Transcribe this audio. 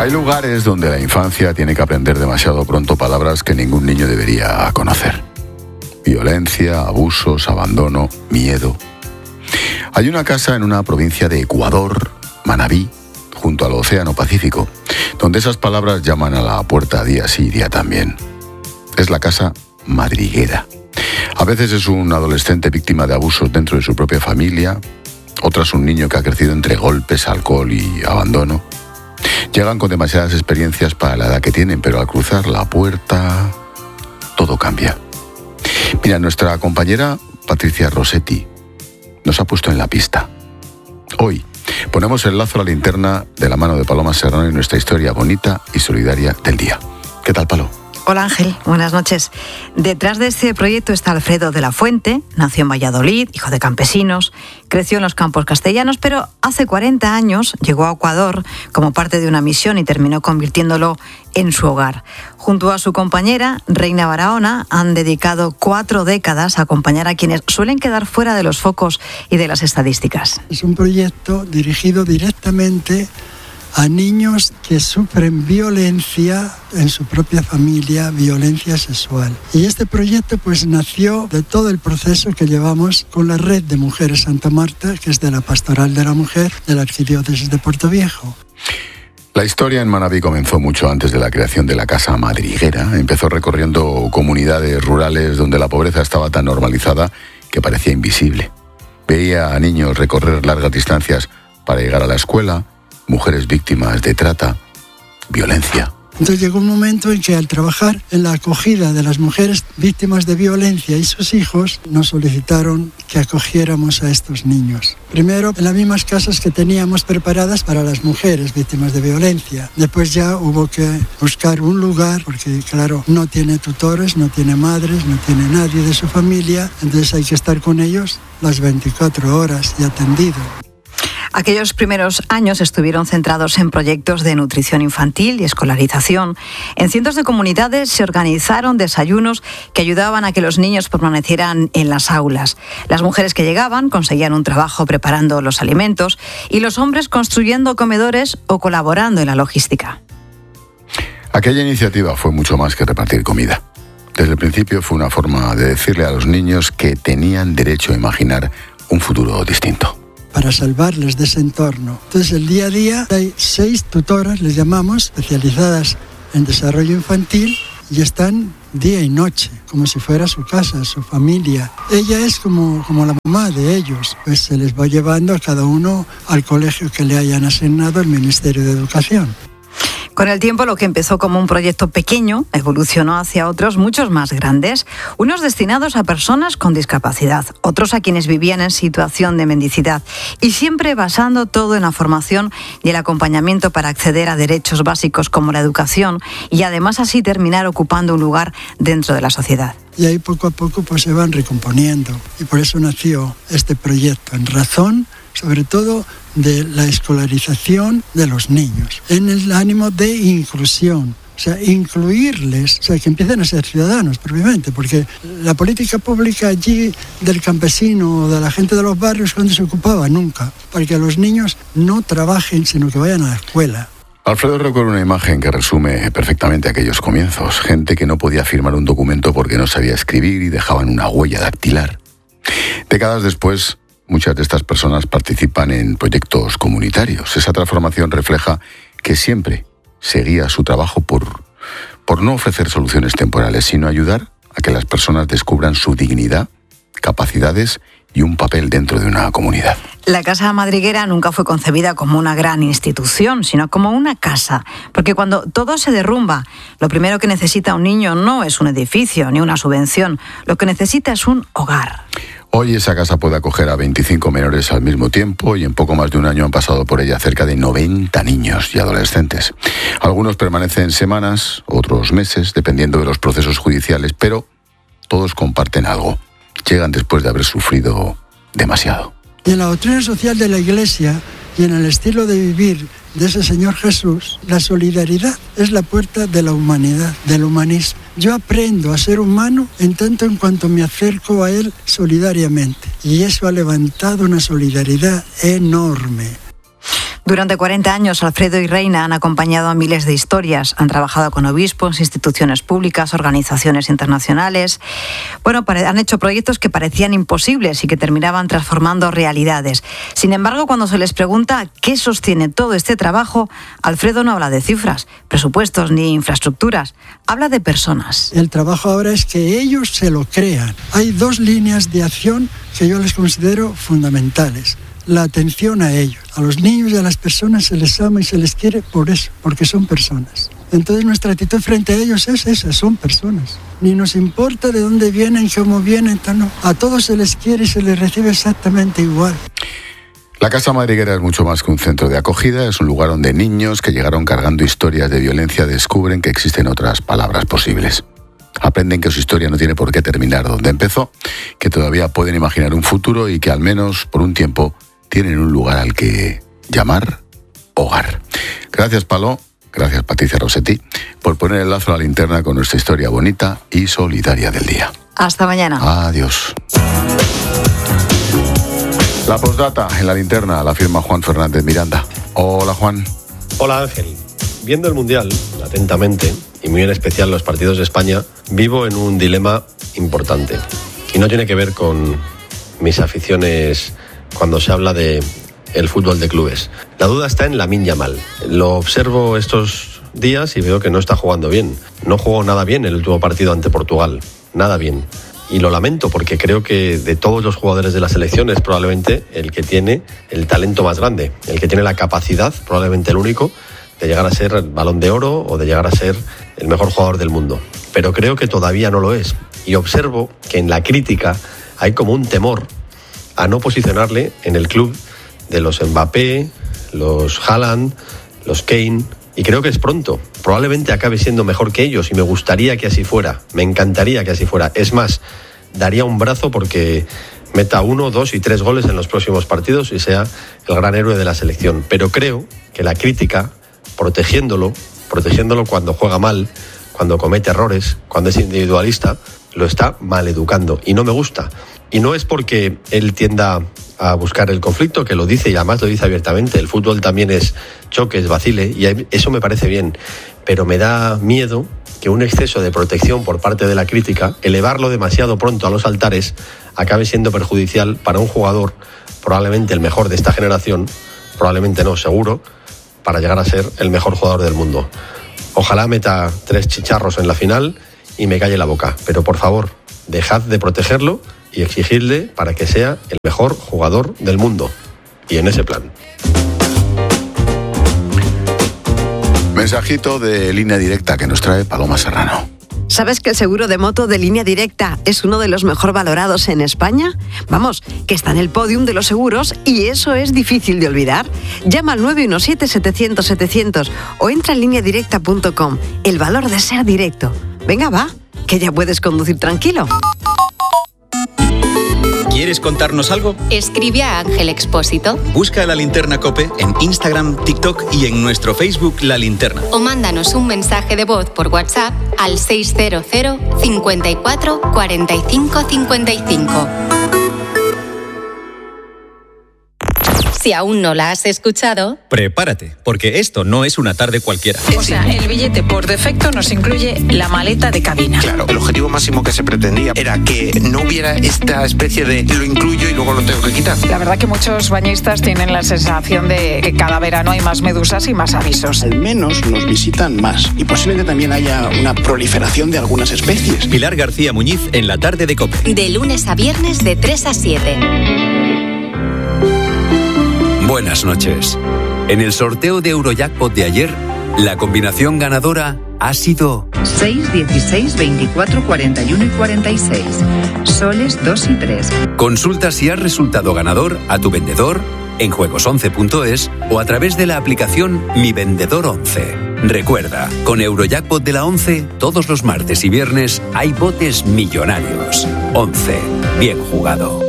Hay lugares donde la infancia tiene que aprender demasiado pronto palabras que ningún niño debería conocer. Violencia, abusos, abandono, miedo. Hay una casa en una provincia de Ecuador, Manabí, junto al Océano Pacífico, donde esas palabras llaman a la puerta día sí, día también. Es la casa Madriguera. A veces es un adolescente víctima de abusos dentro de su propia familia, otras un niño que ha crecido entre golpes, alcohol y abandono. Llegan con demasiadas experiencias para la edad que tienen, pero al cruzar la puerta, todo cambia. Mira, nuestra compañera Patricia Rossetti nos ha puesto en la pista. Hoy ponemos el lazo a la linterna de la mano de Paloma Serrano y nuestra historia bonita y solidaria del día. ¿Qué tal, Palo? Hola Ángel, buenas noches. Detrás de este proyecto está Alfredo de la Fuente. Nació en Valladolid, hijo de campesinos, creció en los campos castellanos, pero hace 40 años llegó a Ecuador como parte de una misión y terminó convirtiéndolo en su hogar. Junto a su compañera, Reina Barahona, han dedicado 4 décadas a acompañar a quienes suelen quedar fuera de los focos y de las estadísticas. Es un proyecto dirigido directamente a niños que sufren violencia en su propia familia, violencia sexual. Y este proyecto pues nació de todo el proceso que llevamos con la Red de Mujeres Santa Marta, que es de la Pastoral de la Mujer de la Arquidiócesis de Puerto Viejo. La historia en Manabí comenzó mucho antes de la creación de la Casa Madriguera. Empezó recorriendo comunidades rurales donde la pobreza estaba tan normalizada que parecía invisible. Veía a niños recorrer largas distancias para llegar a la escuela, mujeres víctimas de trata, violencia. Entonces llegó un momento en que al trabajar en la acogida de las mujeres víctimas de violencia y sus hijos, nos solicitaron que acogiéramos a estos niños. Primero en las mismas casas que teníamos preparadas para las mujeres víctimas de violencia. Después ya hubo que buscar un lugar, porque claro, no tiene tutores, no tiene madres, no tiene nadie de su familia, entonces hay que estar con ellos las 24 horas y atendido. Aquellos primeros años estuvieron centrados en proyectos de nutrición infantil y escolarización. En cientos de comunidades se organizaron desayunos que ayudaban a que los niños permanecieran en las aulas. Las mujeres que llegaban conseguían un trabajo preparando los alimentos y los hombres construyendo comedores o colaborando en la logística. Aquella iniciativa fue mucho más que repartir comida. Desde el principio fue una forma de decirle a los niños que tenían derecho a imaginar un futuro distinto. Para salvarles de ese entorno. Entonces el día a día hay 6 tutoras, les llamamos, especializadas en desarrollo infantil y están día y noche, como si fuera su casa, su familia. Ella es como la mamá de ellos, pues se les va llevando a cada uno al colegio que le hayan asignado el Ministerio de Educación. Con el tiempo, lo que empezó como un proyecto pequeño evolucionó hacia otros muchos más grandes, unos destinados a personas con discapacidad, otros a quienes vivían en situación de mendicidad, y siempre basando todo en la formación y el acompañamiento para acceder a derechos básicos como la educación y además así terminar ocupando un lugar dentro de la sociedad. Y ahí poco a poco pues se van recomponiendo y por eso nació este proyecto, en razón sobre todo de la escolarización de los niños, en el ánimo de inclusión, o sea, incluirles, o sea, que empiecen a ser ciudadanos propiamente, porque la política pública allí del campesino o de la gente de los barrios, ¿cuándo se ocupaba? Nunca, para que los niños no trabajen, sino que vayan a la escuela. Alfredo recuerda una imagen que resume perfectamente aquellos comienzos. Gente que no podía firmar un documento porque no sabía escribir y dejaban una huella dactilar. Décadas después, muchas de estas personas participan en proyectos comunitarios. Esa transformación refleja que siempre seguía su trabajo por no ofrecer soluciones temporales, sino ayudar a que las personas descubran su dignidad, capacidades y un papel dentro de una comunidad. La Casa Madriguera nunca fue concebida como una gran institución, sino como una casa, porque cuando todo se derrumba, lo primero que necesita un niño no es un edificio ni una subvención, lo que necesita es un hogar. Hoy esa casa puede acoger a 25 menores al mismo tiempo y en poco más de un año han pasado por ella cerca de 90 niños y adolescentes. Algunos permanecen semanas, otros meses, dependiendo de los procesos judiciales, pero todos comparten algo. Llegan después de haber sufrido demasiado. Y en la doctrina social de la Iglesia y en el estilo de vivir de ese Señor Jesús, la solidaridad es la puerta de la humanidad, del humanismo. Yo aprendo a ser humano en tanto en cuanto me acerco a Él solidariamente. Y eso ha levantado una solidaridad enorme. Durante 40 años, Alfredo y Reina han acompañado a miles de historias. Han trabajado con obispos, instituciones públicas, organizaciones internacionales. Han hecho proyectos que parecían imposibles y que terminaban transformando realidades. Sin embargo, cuando se les pregunta qué sostiene todo este trabajo, Alfredo no habla de cifras, presupuestos ni infraestructuras. Habla de personas. El trabajo ahora es que ellos se lo crean. Hay 2 líneas de acción que yo les considero fundamentales. La atención a ellos. A los niños y a las personas se les ama y se les quiere por eso, porque son personas. Entonces nuestra actitud frente a ellos es esa, son personas. Ni nos importa de dónde vienen, cómo vienen, no. A todos se les quiere y se les recibe exactamente igual. La Casa Madriguera es mucho más que un centro de acogida, es un lugar donde niños que llegaron cargando historias de violencia descubren que existen otras palabras posibles. Aprenden que su historia no tiene por qué terminar donde empezó, que todavía pueden imaginar un futuro y que al menos por un tiempo tienen un lugar al que llamar hogar. Gracias, Paló. Gracias, Patricia Rossetti, por poner el lazo a la linterna con nuestra historia bonita y solidaria del día. Hasta mañana. Adiós. La postdata en la linterna la firma Juan Fernández Miranda. Hola, Juan. Hola, Ángel. Viendo el Mundial atentamente, y muy en especial los partidos de España, vivo en un dilema importante. Y no tiene que ver con mis aficiones cuando se habla de el fútbol de clubes. La duda está en Lamine Yamal. Lo observo estos días y veo que no está jugando bien. No jugó nada bien el último partido ante Portugal. Nada bien. Y lo lamento porque creo que de todos los jugadores de la selección es probablemente el que tiene el talento más grande, el que tiene la capacidad, probablemente el único, de llegar a ser el Balón de Oro o de llegar a ser el mejor jugador del mundo. Pero creo que todavía no lo es. Y observo que en la crítica hay como un temor a no posicionarle en el club de los Mbappé, los Haaland, los Kane, y creo que es pronto. Probablemente acabe siendo mejor que ellos y me gustaría que así fuera, me encantaría que así fuera. Es más, daría un brazo porque meta 1, 2 y 3 goles en los próximos partidos y sea el gran héroe de la selección. Pero creo que la crítica, protegiéndolo cuando juega mal, cuando comete errores, cuando es individualista, lo está maleducando y no me gusta. Y no es porque él tienda a buscar el conflicto, que lo dice y además lo dice abiertamente. El fútbol también es choques, vacile, y eso me parece bien. Pero me da miedo que un exceso de protección por parte de la crítica, elevarlo demasiado pronto a los altares, acabe siendo perjudicial para un jugador, probablemente el mejor de esta generación, probablemente no, seguro, para llegar a ser el mejor jugador del mundo. Ojalá meta 3 chicharros en la final y me calle la boca. Pero por favor, dejad de protegerlo y exigirle para que sea el mejor jugador del mundo. Y en ese plan. Mensajito de Línea Directa que nos trae Paloma Serrano. ¿Sabes que el seguro de moto de Línea Directa es uno de los mejor valorados en España? Vamos, que está en el podium de los seguros y eso es difícil de olvidar. Llama al 917-700-700 o entra en lineadirecta.com. El valor de ser directo. Venga, va, que ya puedes conducir tranquilo. ¿Quieres contarnos algo? Escribe a Ángel Expósito. Busca La Linterna COPE en Instagram, TikTok y en nuestro Facebook La Linterna. O mándanos un mensaje de voz por WhatsApp al 600 54 45 55. Si aún no la has escuchado, prepárate, porque esto no es una tarde cualquiera. O sea, el billete por defecto nos incluye la maleta de cabina. Claro, el objetivo máximo que se pretendía era que no hubiera esta especie de lo incluyo y luego lo tengo que quitar. La verdad que muchos bañistas tienen la sensación de que cada verano hay más medusas y más avisos. Al menos nos visitan más y posiblemente también haya una proliferación de algunas especies. Pilar García Muñiz en la tarde de COPE. De lunes a viernes de 3 a 7. Buenas noches. En el sorteo de Eurojackpot de ayer, la combinación ganadora ha sido 6, 16, 24, 41 y 46. Soles 2 y 3. Consulta si has resultado ganador a tu vendedor en juegos11.es o a través de la aplicación Mi Vendedor 11. Recuerda, con Eurojackpot de la 11, todos los martes y viernes hay botes millonarios. 11. Bien jugado.